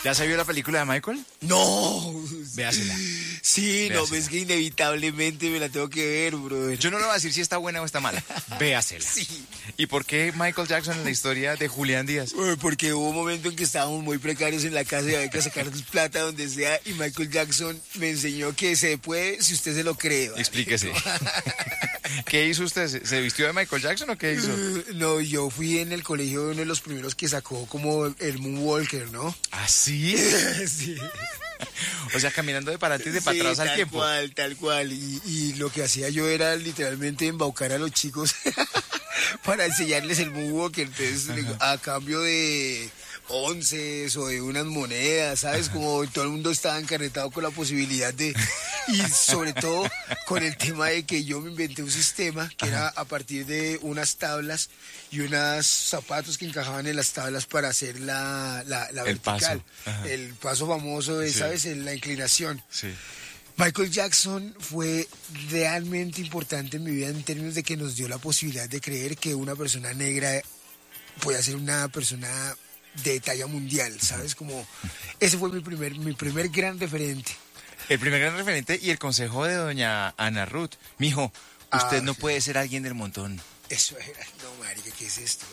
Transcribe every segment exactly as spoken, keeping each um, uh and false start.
¿Ya se vio la película de Michael? No. Véasela. Sí, Véasela. no, es que inevitablemente me la tengo que ver, brother. Yo no le voy a decir si está buena o está mala. Véasela. Sí. ¿Y por qué Michael Jackson en la historia de Julián Díaz? Eh, Porque hubo un momento en que estábamos muy precarios en la casa y había que sacar plata donde sea y Michael Jackson me enseñó que se puede si usted se lo cree. ¿vale? Explíquese. ¿Qué hizo usted? ¿Se- ¿Se vistió de Michael Jackson o qué hizo? Eh, No, yo fui en el colegio uno de los primeros que sacó como el Moonwalker, ¿no? ¿Ah, sí? Sí. O sea, caminando de para adelante y de para Sí, atrás al tal tiempo. cual, tal cual. Y, y lo que hacía yo era literalmente embaucar a los chicos para enseñarles el Moonwalker. Entonces, digo, a cambio de onces o de unas monedas, ¿sabes? Como todo el mundo estaba encarretado con la posibilidad de... Y sobre todo con el tema de que yo me inventé un sistema que era a partir de unas tablas y unos zapatos que encajaban en las tablas para hacer la, la, la El vertical. paso. Ajá. El paso famoso de, Sí. ¿sabes? En la inclinación. Sí. Michael Jackson fue realmente importante en mi vida en términos de que nos dio la posibilidad de creer que una persona negra podía ser una persona de talla mundial, ¿sabes? Como ese fue mi primer, mi primer gran referente. El primer gran referente y el consejo de doña Ana Ruth. Mijo, usted Ah, no sí. puede ser alguien del montón. Eso era, no, marica, ¿qué es esto?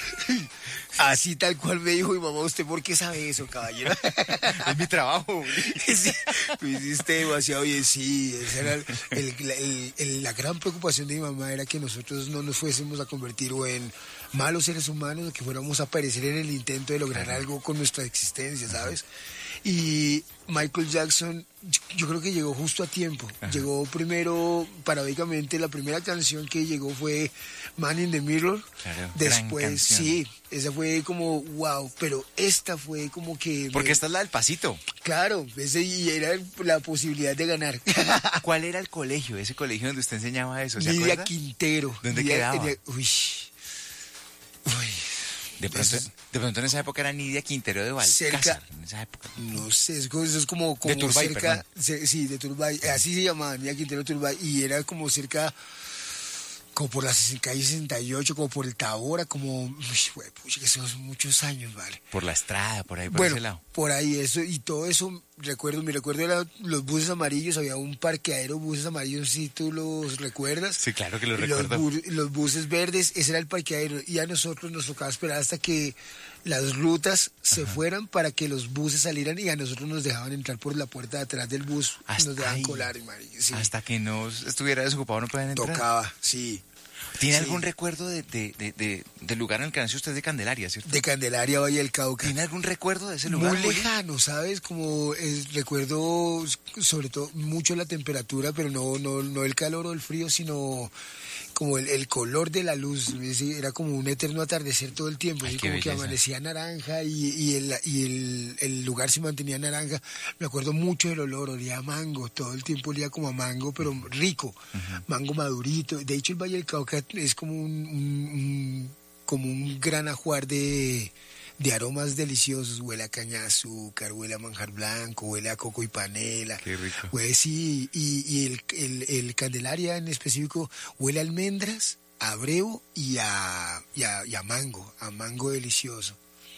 Así tal cual me dijo mi mamá, ¿usted por qué sabe eso, caballero? Es mi trabajo. Sí, lo hiciste demasiado bien, sí, esa era el- el- el- el- la gran preocupación de mi mamá era que nosotros no nos fuésemos a convertir o en malos seres humanos o que fuéramos a perecer en el intento de lograr algo con nuestra existencia, ¿sabes? Y Michael Jackson, yo, yo creo que llegó justo a tiempo. Ajá. Llegó primero, paradójicamente, la primera canción que llegó fue Man in the Mirror. Claro, gran Después, canción. sí, esa fue como, wow, pero esta fue como que... Porque me- esta es la del pasito. Claro, ese y era la posibilidad de ganar. ¿Cuál era el colegio? Ese colegio donde usted enseñaba eso, ¿se Lidia acuerda? Quintero. ¿Dónde Lidia- quedaba? de- uy. Uy. De pronto, Eso de pronto en esa época era Nidia Quintero de Valcázar. Cerca- En esa época. No sé, es como, eso es como, como De Turbay, cerca, se- sí, de Turbay, así se llamaba, Lidia Quintero Turbay, y era como cerca, como por la calle sesenta y ocho, como por el Tabora, como, uy, güey, pucha, que son muchos años, vale. Por la estrada, por ahí, por Bueno, ese lado. por ahí eso, y todo eso, recuerdo, mi recuerdo era los buses amarillos, había un parqueadero de buses amarillos, si tú los recuerdas. Sí, claro que lo Y los, recuerdo. bu- los buses verdes, ese era el parqueadero, y a nosotros nos tocaba esperar hasta que las rutas se fueran para que los buses salieran y a nosotros nos dejaban entrar por la puerta de atrás del bus, Hasta nos dejaban ahí. colar, y marica, sí. Hasta que no estuviera desocupado no pueden entrar. Tocaba, sí. ¿Tiene Sí. algún recuerdo de, de, de, de- del lugar en el que nació usted de Candelaria, cierto? De Candelaria, Valle del Cauca. ¿Tiene algún recuerdo de ese lugar? Muy Juli? lejano, ¿sabes? Como es- recuerdo sobre todo mucho la temperatura, pero no, no, no el calor o el frío, sino como el, el color de la luz. ¿ves? Era como un eterno atardecer todo el tiempo, Ay, así qué como que belleza. amanecía naranja y, y, el, y el, el lugar se mantenía naranja. Me acuerdo mucho del olor, olía a mango, todo el tiempo olía como a mango, pero rico, mango madurito. De hecho, el Valle del Cauca es como un, un- un- como un gran ajuar de de aromas deliciosos, huele a caña de azúcar, huele a manjar blanco, huele a coco y panela. Qué rico. Huele, sí, y, y el, el, el Candelaria en específico huele a almendras, a breo y a, y a, y a mango, a mango delicioso.